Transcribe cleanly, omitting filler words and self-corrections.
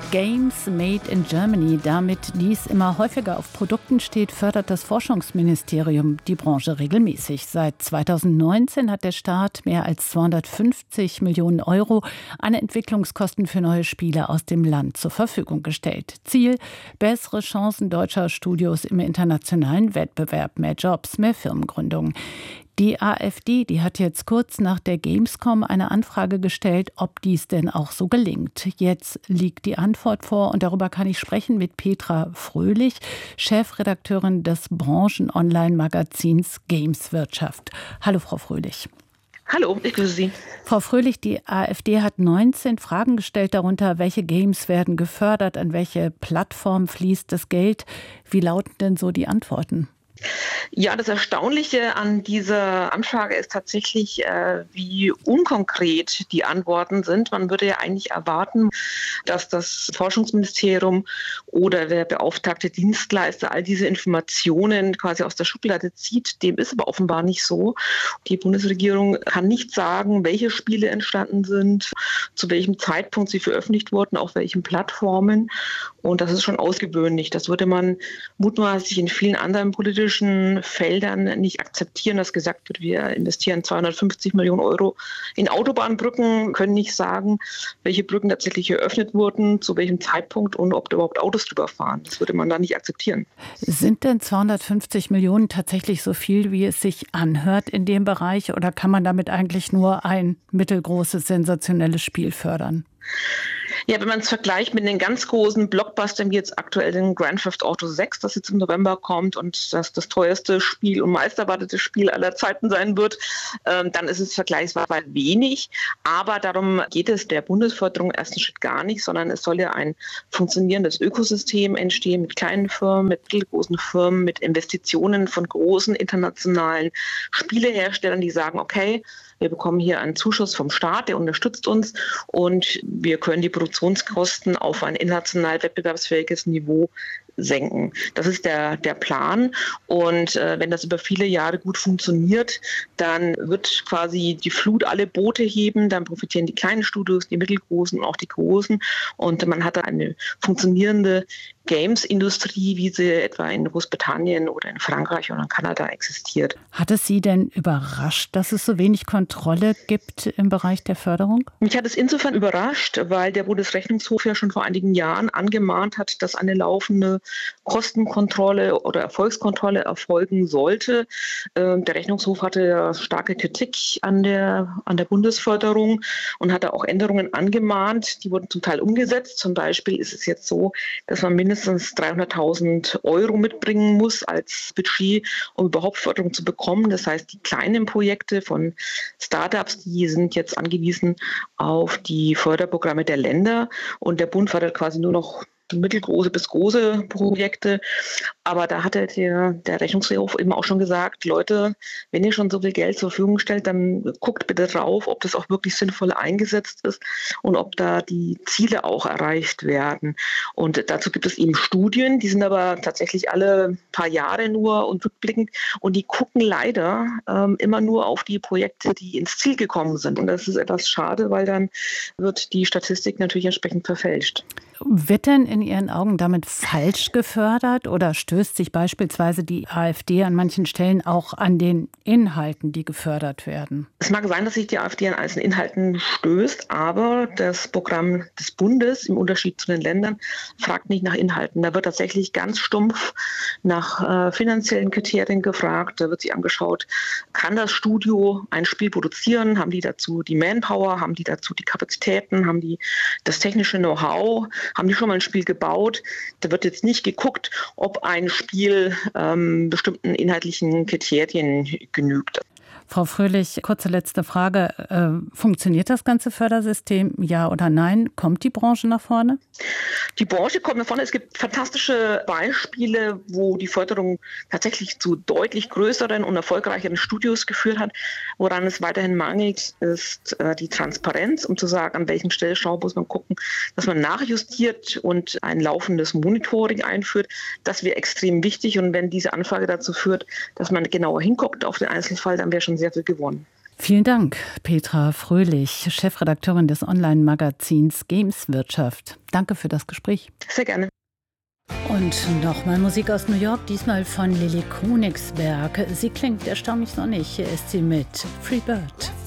Games Made in Germany. Damit dies immer häufiger auf Produkten steht, fördert das Forschungsministerium die Branche regelmäßig. Seit 2019 hat der Staat mehr als 250 Millionen Euro an Entwicklungskosten für neue Spiele aus dem Land zur Verfügung gestellt. Ziel: bessere Chancen deutscher Studios im internationalen Wettbewerb, mehr Jobs, mehr Firmengründungen. Die AfD, die hat jetzt kurz nach der Gamescom eine Anfrage gestellt, ob dies denn auch so gelingt. Jetzt liegt die Antwort vor und darüber kann ich sprechen mit Petra Fröhlich, Chefredakteurin des Branchen-Online-Magazins Gameswirtschaft. Hallo, Frau Fröhlich. Hallo, ich grüße Sie. Frau Fröhlich, die AfD hat 19 Fragen gestellt, darunter, welche Games werden gefördert, an welche Plattform fließt das Geld. Wie lauten denn so die Antworten? Ja, das Erstaunliche an dieser Anfrage ist tatsächlich, wie unkonkret die Antworten sind. Man würde ja eigentlich erwarten, dass das Forschungsministerium oder der beauftragte Dienstleister all diese Informationen quasi aus der Schublade zieht. Dem ist aber offenbar nicht so. Die Bundesregierung kann nicht sagen, welche Spiele entstanden sind, zu welchem Zeitpunkt sie veröffentlicht wurden, auf welchen Plattformen. Und das ist schon außergewöhnlich. Das würde man mutmaßlich in vielen anderen politischen Feldern nicht akzeptieren, dass gesagt wird, wir investieren 250 Millionen Euro in Autobahnbrücken, können nicht sagen, welche Brücken tatsächlich eröffnet wurden, zu welchem Zeitpunkt und ob da überhaupt Autos drüber fahren. Das würde man da nicht akzeptieren. Sind denn 250 Millionen tatsächlich so viel, wie es sich anhört in dem Bereich, oder kann man damit eigentlich nur ein mittelgroßes, sensationelles Spiel fördern? Ja, wenn man es vergleicht mit den ganz großen Blockbustern, wie jetzt aktuell den Grand Theft Auto 6, das jetzt im November kommt und das teuerste Spiel und meisterwartete Spiel aller Zeiten sein wird, dann ist es vergleichsweise wenig. Aber darum geht es der Bundesförderung im ersten Schritt gar nicht, sondern es soll ja ein funktionierendes Ökosystem entstehen mit kleinen Firmen, mit mittelgroßen Firmen, mit Investitionen von großen internationalen Spieleherstellern, die sagen, okay, wir bekommen hier einen Zuschuss vom Staat, der unterstützt uns und wir können die Produktionskosten auf ein international wettbewerbsfähiges Niveau senken. Das ist der Plan. Und wenn das über viele Jahre gut funktioniert, dann wird quasi die Flut alle Boote heben, dann profitieren die kleinen Studios, die mittelgroßen und auch die großen. Und man hat eine funktionierende Games-Industrie, wie sie etwa in Großbritannien oder in Frankreich oder in Kanada existiert. Hat es Sie denn überrascht, dass es so wenig Kontrolle gibt im Bereich der Förderung? Mich hat es insofern überrascht, weil der Bundesrechnungshof ja schon vor einigen Jahren angemahnt hat, dass eine laufende Kostenkontrolle oder Erfolgskontrolle erfolgen sollte. Der Rechnungshof hatte ja starke Kritik an der Bundesförderung und hatte auch Änderungen angemahnt. Die wurden zum Teil umgesetzt. Zum Beispiel ist es jetzt so, dass man mindestens 300.000 Euro mitbringen muss als Budget, um überhaupt Förderung zu bekommen. Das heißt, die kleinen Projekte von Startups, die sind jetzt angewiesen auf die Förderprogramme der Länder und der Bund fördert quasi nur noch mittelgroße bis große Projekte. Aber da hat der Rechnungshof eben auch schon gesagt, Leute, wenn ihr schon so viel Geld zur Verfügung stellt, dann guckt bitte drauf, ob das auch wirklich sinnvoll eingesetzt ist und ob da die Ziele auch erreicht werden. Und dazu gibt es eben Studien, die sind aber tatsächlich alle paar Jahre nur und rückblickend und die gucken leider immer nur auf die Projekte, die ins Ziel gekommen sind. Und das ist etwas schade, weil dann wird die Statistik natürlich entsprechend verfälscht. Wird denn in Ihren Augen damit falsch gefördert oder stößt sich beispielsweise die AfD an manchen Stellen auch an den Inhalten, die gefördert werden? Es mag sein, dass sich die AfD an einzelnen Inhalten stößt, aber das Programm des Bundes im Unterschied zu den Ländern fragt nicht nach Inhalten. Da wird tatsächlich ganz stumpf nach finanziellen Kriterien gefragt. Da wird sich angeschaut, kann das Studio ein Spiel produzieren? Haben die dazu die Manpower? Haben die dazu die Kapazitäten? Haben die das technische Know-how? Haben die schon mal ein Spiel gebaut? Da wird jetzt nicht geguckt, ob ein Spiel bestimmten inhaltlichen Kriterien genügt. Frau Fröhlich, kurze letzte Frage. Funktioniert das ganze Fördersystem, ja oder nein? Kommt die Branche nach vorne? Die Branche kommt nach vorne. Es gibt fantastische Beispiele, wo die Förderung tatsächlich zu deutlich größeren und erfolgreicheren Studios geführt hat. Woran es weiterhin mangelt, ist die Transparenz, um zu sagen, an welchen Stellschrauben muss man gucken, dass man nachjustiert und ein laufendes Monitoring einführt. Das wäre extrem wichtig. Und wenn diese Anfrage dazu führt, dass man genauer hinguckt auf den Einzelfall, dann wäre schon sehr viel gewonnen. Vielen Dank, Petra Fröhlich, Chefredakteurin des Online-Magazins Gameswirtschaft. Danke für das Gespräch. Sehr gerne. Und nochmal Musik aus New York, diesmal von Lilly Konigsberg. Sie klingt erstaunlich sonnig. Hier ist sie mit Free Bird.